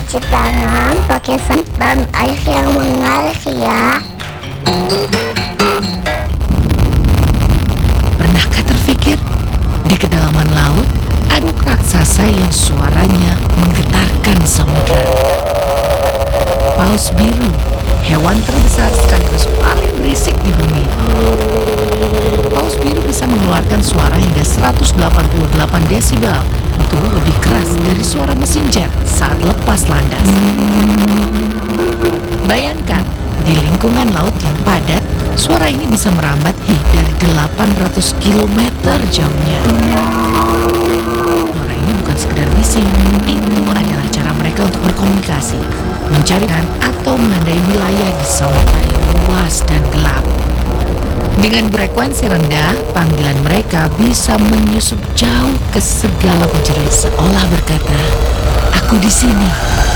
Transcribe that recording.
cuci tangan pakai sabun dan air yang mengalir ya. Pernahkah terfikir di kedalaman laut ada raksasa yang suaranya menggetarkan samudra? Paus biru, hewan terbesar sekaligus paling berisik di bumi. Paus biru bisa mengeluarkan suara hingga 188 desibel, itu lebih keras dari suara mesin jet saat lepas landas. Bayangkan, di lingkungan laut yang padat, suara ini bisa merambat hingga 800 km jauhnya. Suara ini bukan sekedar bising, itu adalah cara mereka untuk berkomunikasi, mencari ikan atau menandai wilayah di samudra yang luas dan gelap. Dengan frekuensi rendah, panggilan mereka bisa menyusup jauh ke segala penjuru, seolah berkata, "Aku di sini."